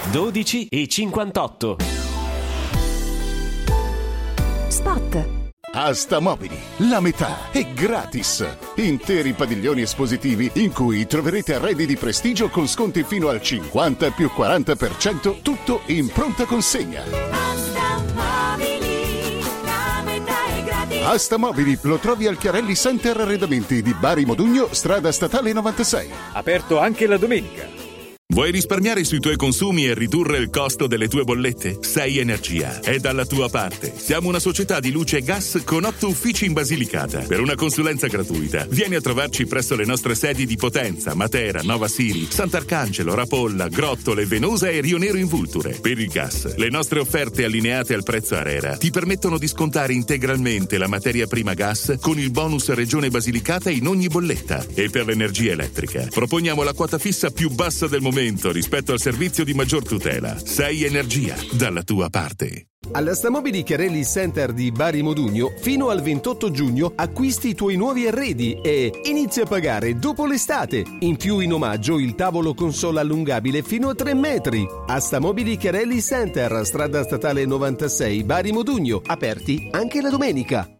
12:58. Spot. Asta Mobili, la metà è gratis. Interi padiglioni espositivi in cui troverete arredi di prestigio con sconti fino al 50 più 40%, tutto in pronta consegna. Asta Mobili, la metà è gratis. Asta Mobili lo trovi al Chiarelli Center Arredamenti di Bari Modugno, strada statale 96. Aperto anche la domenica. Vuoi risparmiare sui tuoi consumi e ridurre il costo delle tue bollette? Sei Energia è dalla tua parte. Siamo una società di luce e gas con 8 uffici in Basilicata. Per una consulenza gratuita, vieni a trovarci presso le nostre sedi di Potenza, Matera, Nova Siri, Sant'Arcangelo, Rapolla, Grottole, Venosa e Rio Nero in Vulture. Per il gas, le nostre offerte allineate al prezzo ARERA ti permettono di scontare integralmente la materia prima gas con il bonus Regione Basilicata in ogni bolletta. E per l'energia elettrica, proponiamo la quota fissa più bassa del momento rispetto al servizio di maggior tutela. Sei Energia, dalla tua parte. All'Asta Mobili Chiarelli Center di Bari Modugno, fino al 28 giugno acquisti i tuoi nuovi arredi e inizia a pagare dopo l'estate. In più, in omaggio, il tavolo console allungabile fino a 3 metri. Asta Mobili Chiarelli Center, strada statale 96, Bari Modugno, aperti anche la domenica.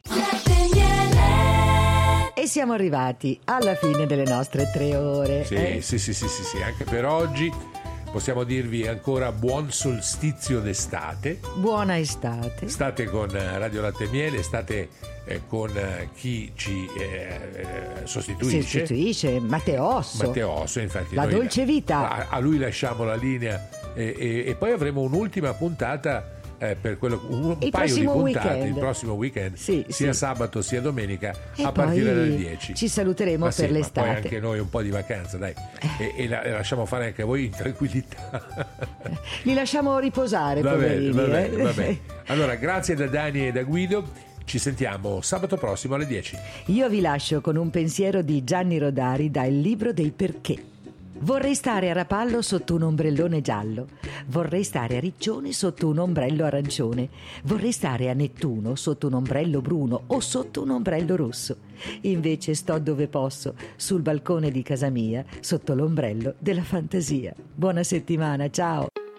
E siamo arrivati alla fine delle nostre 3 ore. Sì, anche per oggi possiamo dirvi ancora buon solstizio d'estate. Buona estate. State con Radio Latte e Miele, state con chi ci sostituisce. Matteo Osso, infatti. La dolce vita. A lui lasciamo la linea e poi avremo un'ultima puntata per un paio di puntate il prossimo weekend, sia sabato sia domenica, e a partire dalle 10. Ci saluteremo per l'estate. Ma poi anche noi un po' di vacanza, dai, e lasciamo fare anche a voi in tranquillità. Li lasciamo riposare, poverini. Va bene. Allora, grazie da Dani e da Guido. Ci sentiamo sabato prossimo alle 10. Io vi lascio con un pensiero di Gianni Rodari dal libro dei perché. Vorrei stare a Rapallo sotto un ombrellone giallo, vorrei stare a Riccione sotto un ombrello arancione, vorrei stare a Nettuno sotto un ombrello bruno o sotto un ombrello rosso. Invece sto dove posso, sul balcone di casa mia, sotto l'ombrello della fantasia. Buona settimana, ciao!